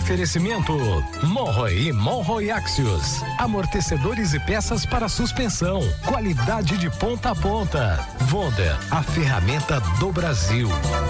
Oferecimento Monroe e Monroe Axios. Amortecedores e peças para suspensão. Qualidade de ponta a ponta. Wonder, a ferramenta do Brasil.